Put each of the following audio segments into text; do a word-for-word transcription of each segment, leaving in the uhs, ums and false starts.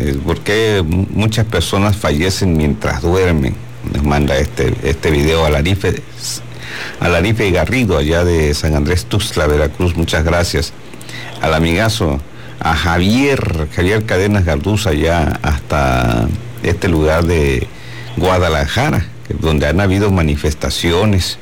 ¿por qué muchas personas fallecen mientras duermen? Nos manda este, este video a Larife, a Larife Garrido, allá de San Andrés Tuxtla, Veracruz. Muchas gracias. Al amigazo, a Javier, Javier Cadenas Garduza, allá hasta este lugar de Guadalajara, donde han habido manifestaciones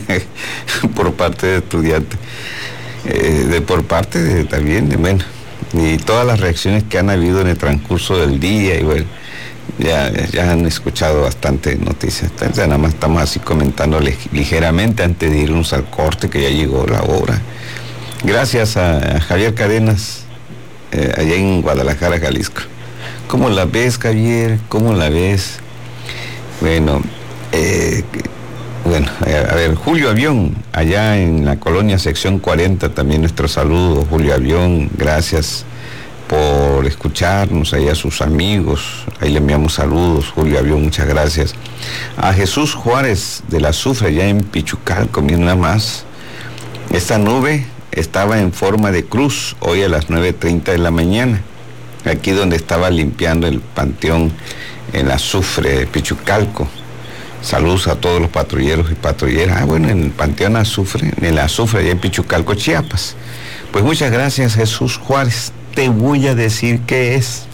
por parte de estudiantes, eh, de, por parte de, también de, bueno, y todas las reacciones que han habido en el transcurso del día, y bueno, ya, ya han escuchado bastante noticias. Entonces, nada más estamos así comentando ligeramente antes de irnos al corte, que ya llegó la hora. Gracias a, a Javier Cadenas, eh, allá en Guadalajara, Jalisco. ¿Cómo la ves, Javier? ¿Cómo la ves? Bueno, eh, bueno, a ver, Julio Avión, allá en la colonia sección cuarenta, también nuestro saludo, Julio Avión, gracias por escucharnos, ahí a sus amigos, ahí le enviamos saludos, Julio Avión, muchas gracias. A Jesús Juárez del Azufre, allá en Pichucalco, miren nada más, esta nube estaba en forma de cruz hoy a las nueve treinta de la mañana, aquí donde estaba limpiando el panteón en Azufre de Pichucalco. Saludos a todos los patrulleros y patrulleras. Ah, bueno, en el Panteón Azufre, en el Azufre, allá en Pichucalco, Chiapas. Pues muchas gracias, Jesús Juárez. Te voy a decir qué es.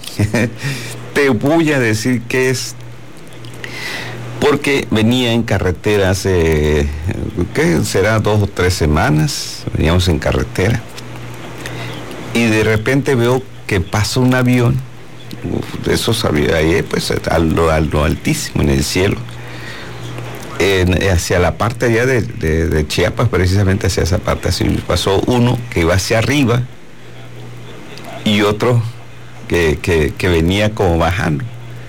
Te voy a decir qué es. Porque venía en carretera hace, ¿qué será? Dos o tres semanas. Veníamos en carretera. Y de repente veo que pasa un avión. Uf, de esos aviones ahí, pues, algo, algo altísimo en el cielo. En, hacia la parte allá de, de, de Chiapas, precisamente hacia esa parte, así pasó uno que iba hacia arriba y otro que, que, que venía como bajando.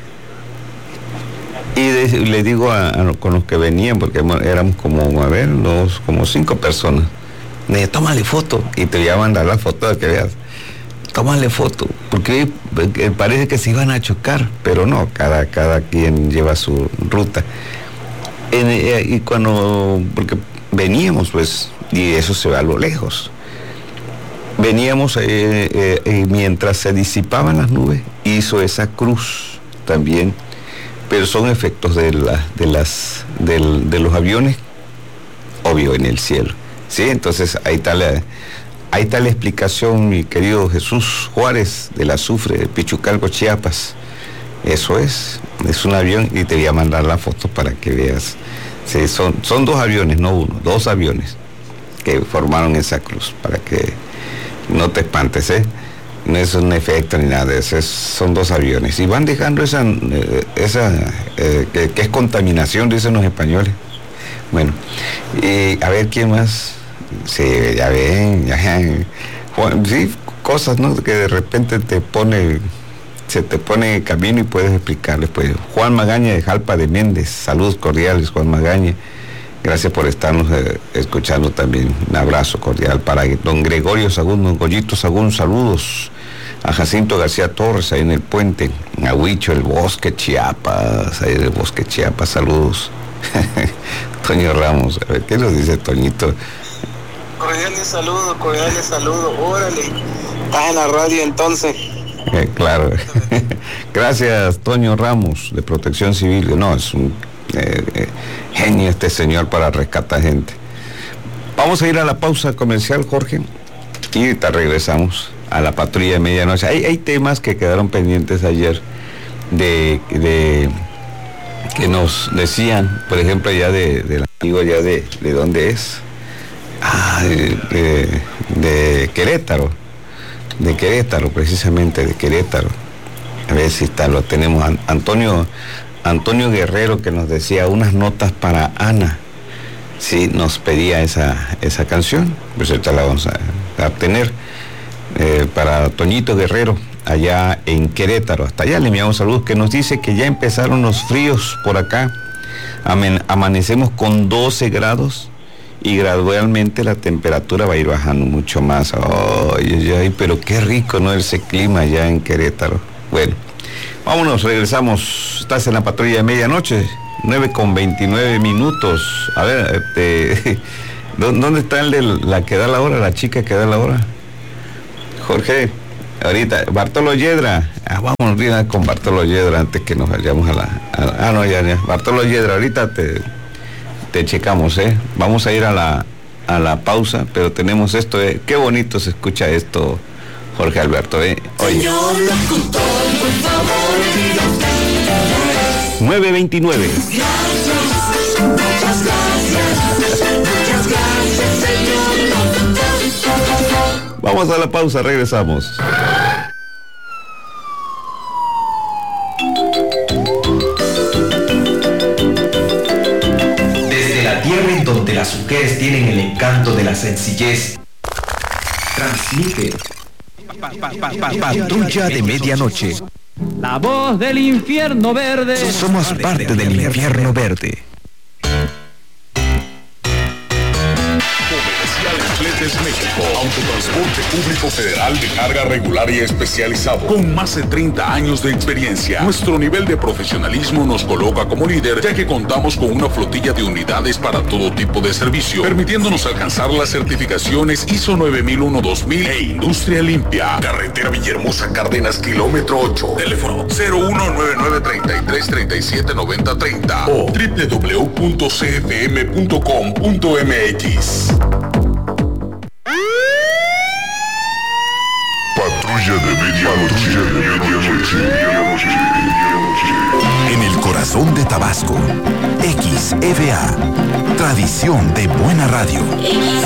Y de, le digo a, a, con los que venían, porque éramos como, a ver, dos, como cinco personas, me dice, tómale foto, y te voy a mandar la foto de que veas, tómale foto, porque parece que se iban a chocar, pero no, cada, cada quien lleva su ruta. En, y cuando, porque veníamos pues, y eso se ve a lo lejos, veníamos eh, eh, eh, mientras se disipaban las nubes, hizo esa cruz también, pero son efectos de, la, de, las, del, de los aviones, obvio, en el cielo, ¿sí? Entonces ahí está la, ahí está la explicación, mi querido Jesús Juárez del Azufre, de Pichucalco, Chiapas. Eso es, es un avión, y te voy a mandar la foto para que veas. Sí, son, son dos aviones, no uno, dos aviones que formaron esa cruz, para que no te espantes, ¿eh? No es un efecto ni nada de eso, es, son dos aviones. Y van dejando esa, esa eh, que, que es contaminación, dicen los españoles. Bueno, y a ver quién más. Sí, ya ven, ya, sí, cosas, ¿no? Que de repente te pone... se te pone en camino y puedes explicarles. Pues Juan Magaña de Jalpa de Méndez, saludos cordiales, Juan Magaña, gracias por estarnos eh, escuchando también. Un abrazo cordial para don Gregorio Sagún, don Goyito Sagún, saludos. A Jacinto García Torres, ahí en el puente, a Huicho, el Bosque Chiapas, ahí del Bosque Chiapas, saludos. Toño Ramos, a ver, ¿qué nos dice Toñito? Cordiales saludos, cordiales saludos, órale, estás en la radio entonces. Eh, claro. Gracias, Toño Ramos, de Protección Civil. No, es un eh, eh, genio este señor para rescatar gente. Vamos a ir a la pausa comercial, Jorge, y ahorita regresamos a la patrulla de medianoche. Hay, hay temas que quedaron pendientes ayer de, de que nos decían, por ejemplo, ya de, del amigo ya de, de dónde es, ah, de, de, de Querétaro. De Querétaro, precisamente, de Querétaro. A ver si está, lo tenemos. Antonio, Antonio Guerrero, que nos decía unas notas para Ana. Sí, nos pedía esa, esa canción, pues ahorita la vamos a, a tener. Eh, para Toñito Guerrero, allá en Querétaro. Hasta allá le enviamos saludos, que nos dice que ya empezaron los fríos por acá. Amen, amanecemos con doce grados. Y gradualmente la temperatura va a ir bajando mucho más. Ay, ay, ay, pero qué rico, ¿no? Ese clima allá en Querétaro. Bueno, vámonos, regresamos. Estás en la patrulla de medianoche, nueve con veintinueve minutos. A ver, este, ¿dónde está el de la que da la hora, la chica que da la hora? Jorge, ahorita, Bartolo Yedra, ah, vamos a ir con Bartolo Yedra antes que nos vayamos a la, a, ah no, ya, ya, Bartolo Yedra, ahorita te, te checamos, eh, vamos a ir a la, a la pausa, pero tenemos esto, eh, qué bonito se escucha esto, Jorge Alberto, eh, oye. nueve veintinueve. Vamos a la pausa, regresamos. Desde la tierra en donde las mujeres tienen el encanto de la sencillez, transmite Patrulla de Medianoche. La voz del infierno verde. Somos parte del infierno verde. México, autotransporte público federal de carga regular y especializado, con más de treinta años de experiencia. Nuestro nivel de profesionalismo nos coloca como líder, ya que contamos con una flotilla de unidades para todo tipo de servicio, permitiéndonos alcanzar las certificaciones I S O nueve mil uno dos mil e Industria Limpia. Carretera Villahermosa Cárdenas, kilómetro ocho. Teléfono cero uno nueve nueve treinta y tres treinta y siete noventa treinta o doble u doble u doble u punto c f m punto com punto m x. Patrulla de Medianoche. En el corazón de Tabasco, X E V A, tradición de buena radio.